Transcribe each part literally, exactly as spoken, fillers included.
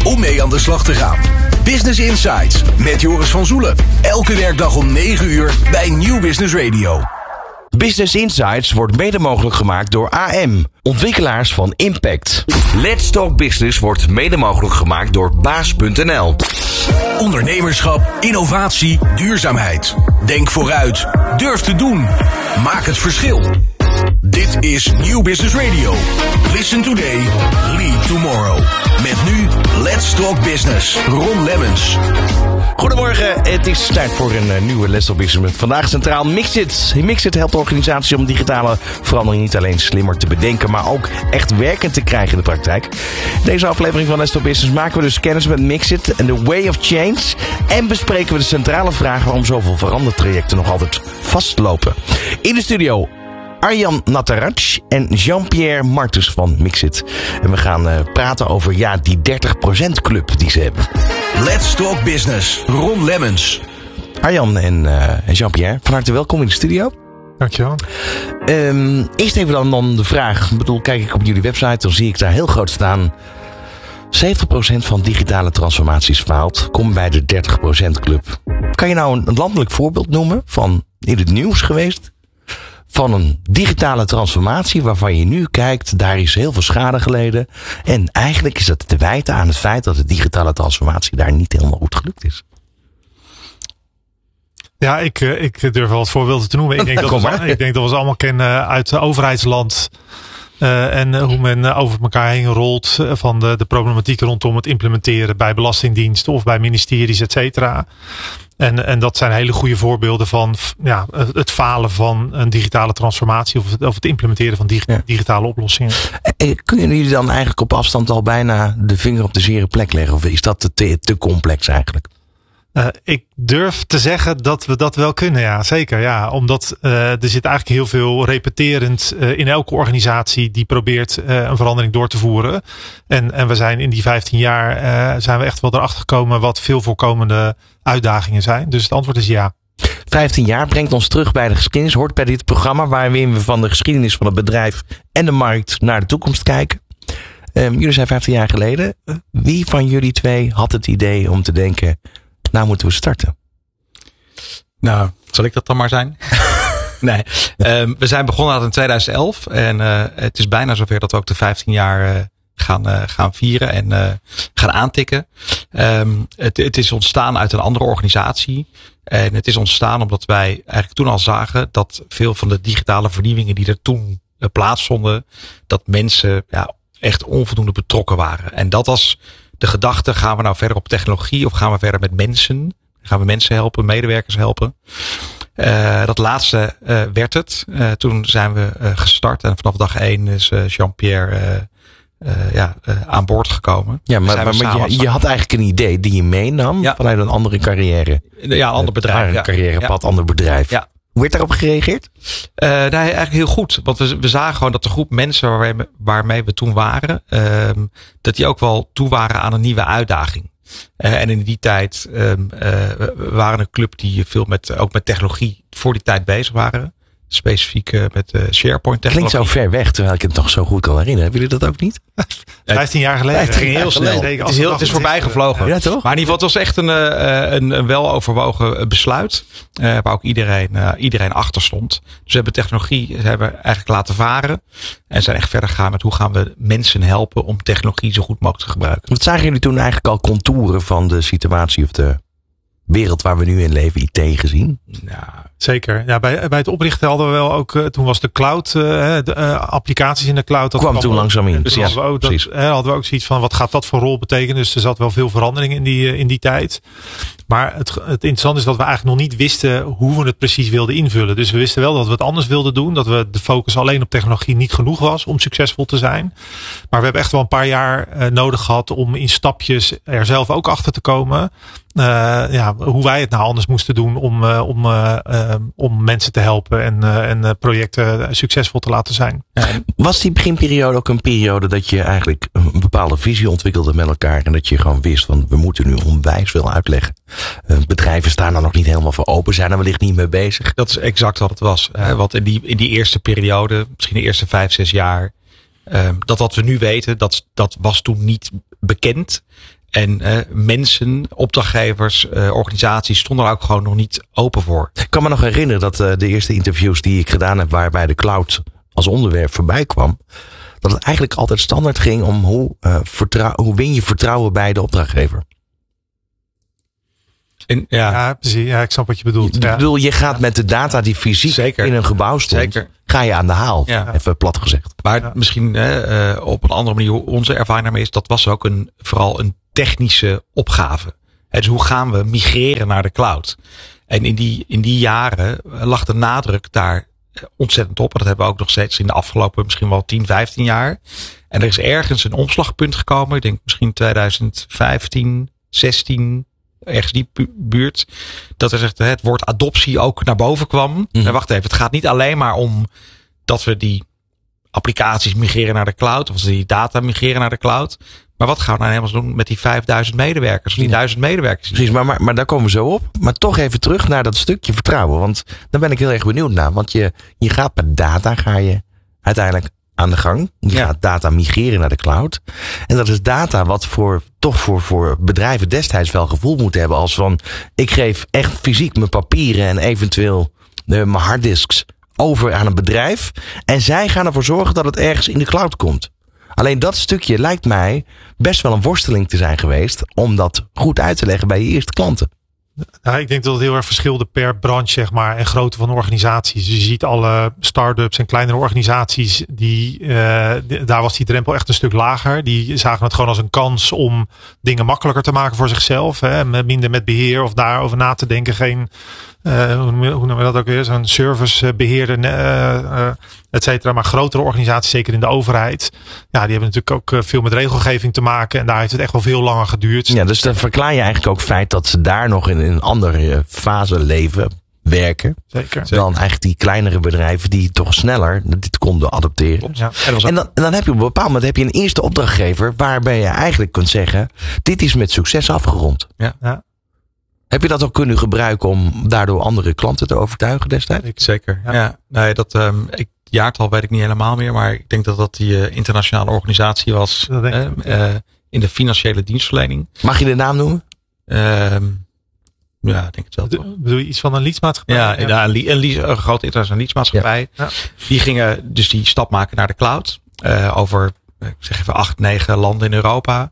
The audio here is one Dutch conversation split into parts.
om mee aan de slag te gaan. Business Insights met Joris van Zoelen. Elke werkdag om negen uur bij Nieuw Business Radio. Business Insights wordt mede mogelijk gemaakt door A M, ontwikkelaars van Impact. Let's Talk Business wordt mede mogelijk gemaakt door baas punt n l. Ondernemerschap, innovatie, duurzaamheid. Denk vooruit. Durf te doen. Maak het verschil. Dit is Nieuw Business Radio. Listen today, lead tomorrow. Met nu Let's Talk Business. Ron Lemmens. Goedemorgen, het is tijd voor een uh, nieuwe Let's Talk Business met vandaag centraal Mixit. Mixit helpt organisaties om digitale verandering niet alleen slimmer te bedenken, maar ook echt werkend te krijgen in de praktijk. Deze aflevering van Let's Talk Business maken we dus kennis met Mixit en the way of change. En bespreken we de centrale vraag waarom zoveel verandertrajecten nog altijd vastlopen. In de studio Arjan Nataraj en Jean-Pierre Martens van Mixit. En we gaan uh, praten over ja, die dertig procent club die ze hebben. Let's Talk Business. Ron Lemmens. Arjan en, uh, en Jean-Pierre, van harte welkom in de studio. Dankjewel. Um, eerst even dan, dan de vraag. Ik bedoel, kijk ik op jullie website, dan zie ik daar heel groot staan. zeventig procent van digitale transformaties faalt. Kom bij de dertig procent club. Kan je nou een landelijk voorbeeld noemen van in het nieuws geweest? Van een digitale transformatie waarvan je nu kijkt, daar is heel veel schade geleden. En eigenlijk is dat te wijten aan het feit dat de digitale transformatie daar niet helemaal goed gelukt is. Ja, ik, ik durf wel wat voorbeelden te noemen. Ik denk, dat we, ik denk dat we ze allemaal kennen uit uh, overheidsland. Uh, en uh, hoe men uh, over elkaar heen rolt uh, van de, de problematiek rondom het implementeren bij belastingdiensten of bij ministeries, et cetera. En, en dat zijn hele goede voorbeelden van ja, het falen van een digitale transformatie of het, of het implementeren van dig, ja. digitale oplossingen. En kunnen jullie dan eigenlijk op afstand al bijna de vinger op de zere plek leggen? Of is dat te, te complex eigenlijk? Uh, ik durf te zeggen dat we dat wel kunnen, ja, zeker. Ja, omdat uh, er zit eigenlijk heel veel repeterend uh, in elke organisatie die probeert uh, een verandering door te voeren. En, en we zijn in die vijftien jaar uh, zijn we echt wel erachter gekomen wat veel voorkomende uitdagingen zijn. Dus het antwoord is ja. vijftien jaar brengt ons terug bij de geschiedenis, hoort bij dit programma waarin we van de geschiedenis van het bedrijf en de markt naar de toekomst kijken. Um, jullie zijn vijftien jaar geleden. Wie van jullie twee had het idee om te denken, nou moeten we starten? Nou, zal ik dat dan maar zijn? nee, um, we zijn begonnen in tweeduizend elf en uh, het is bijna zover dat we ook de vijftien jaar uh, gaan, uh, gaan vieren en uh, gaan aantikken. Um, het, het is ontstaan uit een andere organisatie en het is ontstaan omdat wij eigenlijk toen al zagen dat veel van de digitale vernieuwingen die er toen uh, plaatsvonden, dat mensen ja, echt onvoldoende betrokken waren. En dat was de gedachte, gaan we nou verder op technologie of gaan we verder met mensen? Gaan we mensen helpen, medewerkers helpen? Uh, dat laatste uh, werd het. Uh, toen zijn we uh, gestart en vanaf dag één is uh, Jean-Pierre uh, uh, ja, uh, aan boord gekomen. Ja, maar, maar, maar je, je had eigenlijk een idee die je meenam ja. vanuit een andere carrière. Ja, een ander bedrijf. Een ja. carrièrepad, ja. ander bedrijf. Ja. Hoe werd daarop gereageerd? Uh, nou, eigenlijk heel goed. Want we, we zagen gewoon dat de groep mensen waarmee, waarmee we toen waren, uh, dat die ook wel toe waren aan een nieuwe uitdaging. Uh, en in die tijd um, uh, we waren een club die veel met, ook met technologie voor die tijd bezig waren. Specifiek uh, met uh, SharePoint technologie. Klinkt zo ver weg, terwijl ik het nog zo goed kan herinneren. Hebben jullie dat ook niet? Vijftien jaar geleden. Het ging heel snel. Het is, heel, het is voorbij gevlogen. Ja, toch? Maar in ieder geval, het was echt een, een, een weloverwogen besluit. Uh, waar ook iedereen, uh, iedereen achter stond. Dus we hebben technologie we hebben eigenlijk laten varen. En zijn echt verder gegaan met hoe gaan we mensen helpen om technologie zo goed mogelijk te gebruiken. Wat zagen jullie toen eigenlijk al contouren van de situatie of de wereld waar we nu in leven, I T gezien? Ja, zeker. Ja, bij, bij het oprichten hadden we wel ook, uh, toen was de cloud, uh, de uh, applicaties in de cloud. Dat kwam, kwam toen langzaam in. Dus ja, hadden, we ook, dat, uh, hadden we ook zoiets van, wat gaat dat voor rol betekenen? Dus er zat wel veel verandering in die, uh, in die tijd. Maar het, het interessante is dat we eigenlijk nog niet wisten hoe we het precies wilden invullen. Dus we wisten wel dat we het anders wilden doen. Dat we de focus alleen op technologie niet genoeg was om succesvol te zijn. Maar we hebben echt wel een paar jaar uh, nodig gehad om in stapjes er zelf ook achter te komen. Uh, ja, hoe wij het nou anders moesten doen om, uh, om, uh, uh, om mensen te helpen en, uh, en uh, projecten succesvol te laten zijn. Ja, was die beginperiode ook een periode dat je eigenlijk een bepaalde visie ontwikkelde met elkaar en dat je gewoon wist van we moeten nu onwijs veel uitleggen? Uh, bedrijven staan er nog niet helemaal voor open, zijn er wellicht niet mee bezig. Dat is exact wat het was. Hè? Want in die, in die eerste periode, misschien de eerste vijf, zes jaar, uh, dat wat we nu weten, dat, dat was toen niet bekend. En uh, mensen, opdrachtgevers, uh, organisaties stonden er ook gewoon nog niet open voor. Ik kan me nog herinneren dat uh, de eerste interviews die ik gedaan heb, waarbij de cloud als onderwerp voorbij kwam, dat het eigenlijk altijd standaard ging om hoe, uh, vertrouw, hoe win je vertrouwen bij de opdrachtgever. En, ja. ja, precies. Ja, ik snap wat je bedoelt. Ik ja. bedoel, je gaat met de data die fysiek Zeker. in een gebouw stond, Zeker. ga je aan de haal. Ja. Even plat gezegd. Maar ja. misschien uh, op een andere manier, onze ervaring daarmee is, dat was ook een, vooral een technische opgave. He, dus hoe gaan we migreren naar de cloud? En in die, in die jaren lag de nadruk daar ontzettend op. En dat hebben we ook nog steeds in de afgelopen misschien wel tien, vijftien jaar. En er is ergens een omslagpunt gekomen. Ik denk misschien twintig vijftien, zestien, ergens die buurt. Dat er zegt, het woord adoptie ook naar boven kwam. Mm. En wacht even, het gaat niet alleen maar om dat we die applicaties migreren naar de cloud. Of die data migreren naar de cloud. Maar wat gaan we nou helemaal doen met die vijfduizend medewerkers? Of die ja. duizend medewerkers? Precies, maar, maar, maar daar komen we zo op. Maar toch even terug naar dat stukje vertrouwen. Want daar ben ik heel erg benieuwd naar. Want je, je gaat met data, ga je uiteindelijk aan de gang. Je ja. gaat data migreren naar de cloud. En dat is data wat voor, toch voor, voor bedrijven destijds wel gevoel moet hebben. Als van, ik geef echt fysiek mijn papieren en eventueel de, mijn harddisks over aan een bedrijf. En zij gaan ervoor zorgen dat het ergens in de cloud komt. Alleen dat stukje lijkt mij best wel een worsteling te zijn geweest om dat goed uit te leggen bij je eerste klanten. Nou, ik denk dat het heel erg verschilde per branche, zeg maar, en grootte van organisaties. Dus je ziet alle start-ups en kleinere organisaties, die, uh, daar was die drempel echt een stuk lager. Die zagen het gewoon als een kans om dingen makkelijker te maken voor zichzelf. Hè, minder met beheer of daarover na te denken. Geen, uh, hoe noemen we dat ook weer? Zo'n servicebeheerder, uh, uh, et cetera. Maar grotere organisaties, zeker in de overheid, ja, die hebben natuurlijk ook veel met regelgeving te maken. En daar heeft het echt wel veel langer geduurd. Ja, dus dan verklaar je eigenlijk ook het feit dat ze daar nog in een andere fase leven, werken. Zeker. Dan eigenlijk die kleinere bedrijven die toch sneller dit konden adopteren. Ja. En, dan, en dan heb je op een bepaald moment heb je een eerste opdrachtgever waarbij je eigenlijk kunt zeggen, dit is met succes afgerond. Ja. Ja. Heb je dat ook kunnen gebruiken om daardoor andere klanten te overtuigen destijds? Zeker. Ja. Ja, nee, dat, um, ik, jaartal weet ik niet helemaal meer, maar ik denk dat dat die uh, internationale organisatie was uh, uh, in de financiële dienstverlening. Mag je de naam noemen? Uh, ja, ik denk het wel. De, bedoel je iets van een leadsmaatschappij? Ja, ja. ja een, een, een grote internationale leadsmaatschappij. Ja. Ja. Die gingen dus die stap maken naar de cloud. Uh, over, ik zeg even, acht, negen landen in Europa.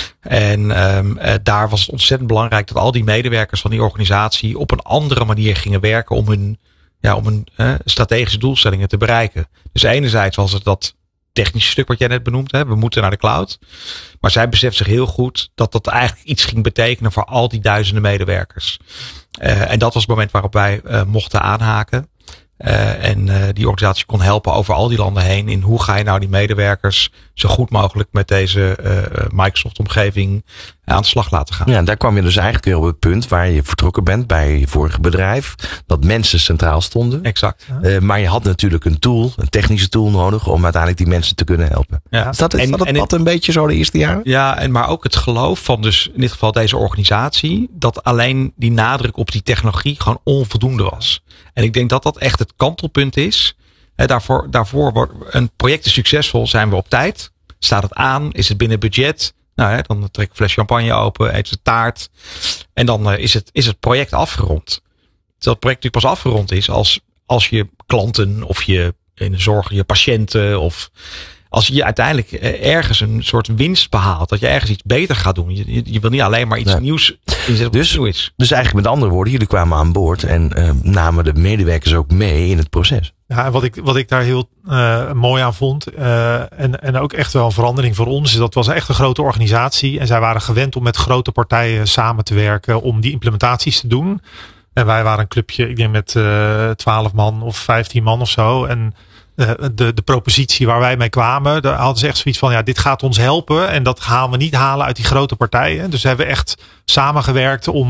En um, uh, daar was het ontzettend belangrijk dat al die medewerkers van die organisatie op een andere manier gingen werken om hun, ja, om hun uh, strategische doelstellingen te bereiken. Dus enerzijds was het dat technische stuk wat jij net benoemd hebt. We moeten naar de cloud. Maar zij beseft zich heel goed dat dat eigenlijk iets ging betekenen voor al die duizenden medewerkers. Uh, en dat was het moment waarop wij uh, mochten aanhaken. Uh, en uh, die organisatie kon helpen over al die landen heen in hoe ga je nou die medewerkers zo goed mogelijk met deze uh, Microsoft-omgeving aan de slag laten gaan. Ja, daar kwam je dus eigenlijk weer op het punt waar je vertrokken bent bij je vorige bedrijf. Dat mensen centraal stonden. Exact. Uh, maar je had natuurlijk een tool, een technische tool nodig om uiteindelijk die mensen te kunnen helpen. Ja. Is dat, is en, dat het en pad een beetje zo de eerste jaren? Ja, en maar ook het geloof van dus in dit geval deze organisatie, dat alleen die nadruk op die technologie gewoon onvoldoende was. En ik denk dat dat echt het kantelpunt is. He, daarvoor, daarvoor wordt een project is succesvol, zijn we op tijd. Staat het aan? Is het binnen budget? Nou, he, dan trek ik een fles champagne open, eet ze taart. En dan uh, is, het, is het project afgerond. Terwijl het project natuurlijk pas afgerond is als, als je klanten of je in de zorg je patiënten of als je uiteindelijk ergens een soort winst behaalt, dat je ergens iets beter gaat doen. Je, je wil niet alleen maar iets nee. nieuws inzetten dus, nieuw is. Dus eigenlijk met andere woorden, jullie kwamen aan boord en uh, namen de medewerkers ook mee in het proces. Ja, wat ik, wat ik daar heel uh, mooi aan vond uh, en, en ook echt wel een verandering voor ons, is dat was echt een grote organisatie en zij waren gewend om met grote partijen samen te werken om die implementaties te doen. En wij waren een clubje, ik denk met twaalf uh, man of vijftien man of zo. En uh, de, de propositie waar wij mee kwamen, daar hadden ze echt zoiets van, ja, dit gaat ons helpen. En dat gaan we niet halen uit die grote partijen. Dus we hebben echt samengewerkt om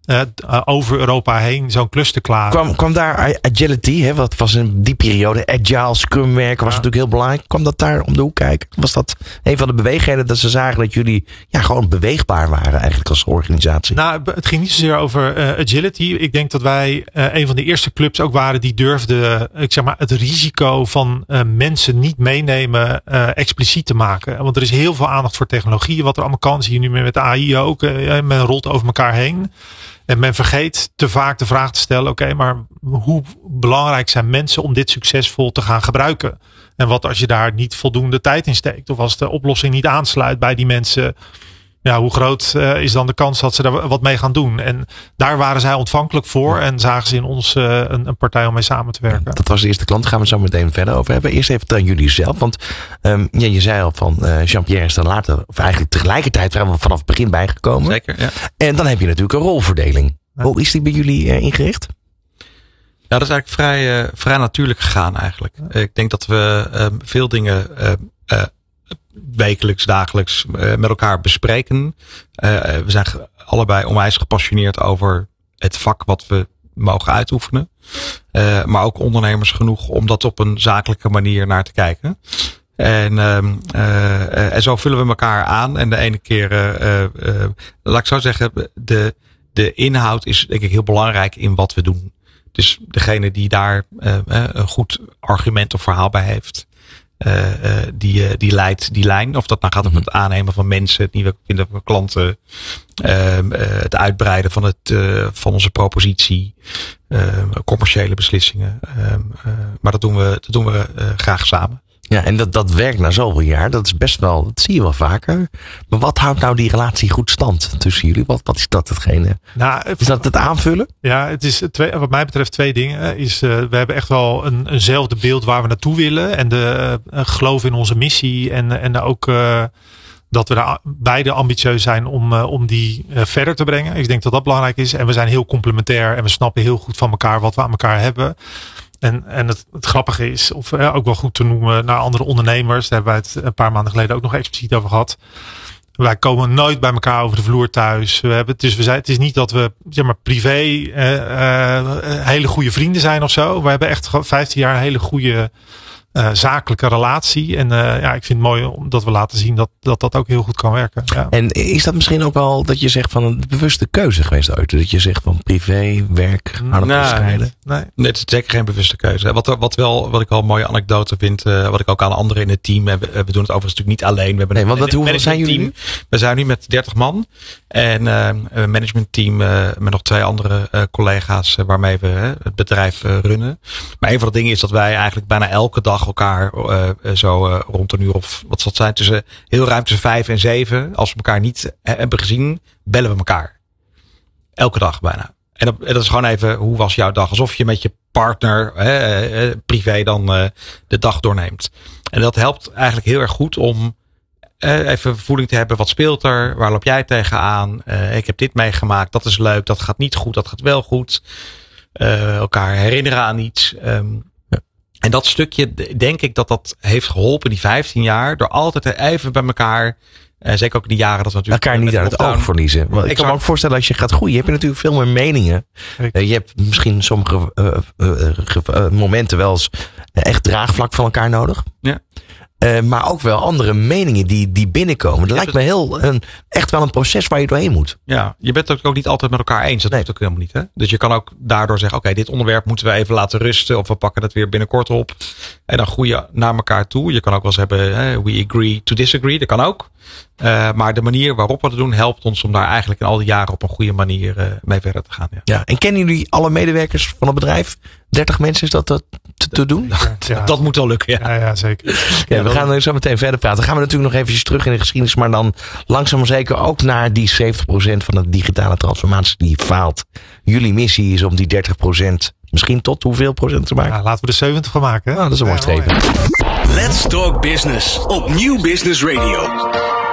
uh, over Europa heen zo'n klus te klaren. Kwam, kwam daar agility, hè, wat was in die periode, agile, scrum werken, was ja. natuurlijk heel belangrijk. Kwam dat daar om de hoek kijken? Was dat een van de beweegheden dat ze zagen dat jullie ja, gewoon beweegbaar waren eigenlijk als organisatie? Nou, het ging niet zozeer over uh, agility. Ik denk dat wij uh, een van de eerste clubs ook waren die durfden, ik zeg maar, het risico van uh, mensen niet meenemen uh, expliciet te maken. Want er is heel veel aandacht voor technologie, wat er allemaal kan. Zie je nu met de A I ook. Uh, men rolt over elkaar heen. En men vergeet te vaak de vraag te stellen, oké, okay, maar hoe belangrijk zijn mensen om dit succesvol te gaan gebruiken? En wat als je daar niet voldoende tijd in steekt? Of als de oplossing niet aansluit bij die mensen, ja, hoe groot uh, is dan de kans dat ze daar wat mee gaan doen? En daar waren zij ontvankelijk voor en zagen ze in ons uh, een, een partij om mee samen te werken. Dat was de eerste klant, daar gaan we het zo meteen verder over hebben. Eerst even aan jullie zelf, want um, ja, je zei al van uh, Jean-Pierre is er later, of eigenlijk tegelijkertijd vanaf het begin bijgekomen. Zeker, ja. En dan heb je natuurlijk een rolverdeling. Ja. Hoe is die bij jullie uh, ingericht? Ja, dat is eigenlijk vrij, uh, vrij natuurlijk gegaan eigenlijk. Ja. Ik denk dat we uh, veel dingen uh, uh, wekelijks, dagelijks uh, met elkaar bespreken. Uh, we zijn ge- allebei onwijs gepassioneerd over het vak wat we mogen uitoefenen. Uh, maar ook ondernemers genoeg om dat op een zakelijke manier naar te kijken. En, uh, uh, en zo vullen we elkaar aan. En de ene keer, uh, uh, laat ik zo zeggen, de, de inhoud is denk ik heel belangrijk in wat we doen. Dus degene die daar uh, een goed argument of verhaal bij heeft, uh, uh, die, uh, die leidt die lijn. Of dat nou gaat om het aannemen van mensen, het nieuwe vinden van klanten, uh, uh, het uitbreiden van, het, uh, van onze propositie, uh, commerciële beslissingen. Uh, uh, maar dat doen we, dat doen we uh, graag samen. Ja, en dat, dat werkt na zoveel jaar. Dat is best wel, dat zie je wel vaker. Maar wat houdt nou die relatie goed stand tussen jullie? Wat, wat is dat hetgene? Nou, is dat het aanvullen? Ja, het is twee, wat mij betreft twee dingen. Is, uh, we hebben echt wel een, eenzelfde beeld waar we naartoe willen. En de uh, geloof in onze missie. En, en ook uh, dat we daar beide ambitieus zijn om, uh, om die uh, verder te brengen. Ik denk dat dat belangrijk is. En we zijn heel complementair. En we snappen heel goed van elkaar wat we aan elkaar hebben. En, en het, het grappige is, of ja, ook wel goed te noemen naar andere ondernemers. Daar hebben wij het een paar maanden geleden ook nog expliciet over gehad. Wij komen nooit bij elkaar over de vloer thuis. We hebben, dus we zijn, het is niet dat we zeg maar, privé uh, uh, hele goede vrienden zijn of zo. We hebben echt vijftien jaar een hele goede uh, zakelijke relatie. En uh, ja, ik vind het mooi omdat we laten zien dat dat, dat ook heel goed kan werken. Ja. En is dat misschien ook wel dat je zegt van een bewuste keuze geweest ooit? Dat je zegt van privé, werk, hard nee, scheiden? Nee. nee, het is zeker geen bewuste keuze. Wat, wat, wel, wat ik wel een mooie anekdote vind, uh, wat ik ook aan anderen in het team heb. We doen het overigens natuurlijk niet alleen. We hebben nee, want een, dat, hoeveel zijn jullie nu? We zijn nu met dertig man. En uh, een managementteam uh, met nog twee andere uh, collega's uh, waarmee we uh, het bedrijf uh, runnen. Maar een van de dingen is dat wij eigenlijk bijna elke dag elkaar uh, zo uh, rond een uur of wat zal het zijn, tussen heel ruim tussen vijf en zeven. Als we elkaar niet hebben gezien, bellen we elkaar. Elke dag bijna. En dat, dat is gewoon even, hoe was jouw dag? Alsof je met je partner uh, uh, privé dan uh, de dag doorneemt. En dat helpt eigenlijk heel erg goed om Uh, even voeling te hebben, wat speelt er? Waar loop jij tegenaan? Uh, ik heb dit meegemaakt, dat is leuk, dat gaat niet goed, dat gaat wel goed. Uh, elkaar herinneren aan iets. Um, ja. En dat stukje, denk ik dat dat heeft geholpen die vijftien jaar. Door altijd even bij elkaar, uh, zeker ook in die jaren dat we natuurlijk elkaar niet uit het oog verliezen. Want ik kan me ook voorstellen, als je gaat groeien, heb je natuurlijk veel meer meningen. Uh, je hebt misschien sommige uh, uh, uh, momenten wel eens echt draagvlak van elkaar nodig. Ja. Uh, maar ook wel andere meningen die, die binnenkomen. Dat lijkt me heel een, echt wel een proces waar je doorheen moet. Ja, je bent het ook niet altijd met elkaar eens. Dat nee. hoeft ook helemaal niet. Hè? Dus je kan ook daardoor zeggen, oké, okay, dit onderwerp moeten we even laten rusten. Of we pakken het weer binnenkort op. En dan groeien naar elkaar toe. Je kan ook wel eens hebben, hè, we agree to disagree. Dat kan ook. Uh, maar de manier waarop we dat doen helpt ons om daar eigenlijk in al die jaren op een goede manier uh, mee verder te gaan. Ja. Ja, en kennen jullie alle medewerkers van het bedrijf? dertig mensen, is dat te, te, te doen? Ja. Dat moet wel lukken, ja. Ja, ja zeker. Ja, we gaan er zo meteen verder praten. Dan gaan we natuurlijk nog eventjes terug in de geschiedenis, maar dan langzaam maar zeker ook naar die zeventig procent van de digitale transformatie die faalt. Jullie missie is om die dertig procent misschien tot hoeveel procent te maken? Ja, laten we er zeventig van maken. Hè? Nou, dat is een mooi streven. Let's Talk Business op Nieuw Business Radio.